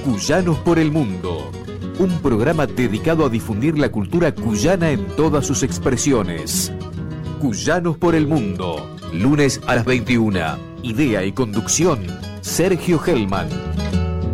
Cuyanos por el Mundo, un programa dedicado a difundir la cultura cuyana en todas sus expresiones. Cuyanos por el Mundo, lunes a las 21. Idea y conducción, Sergio Hellman.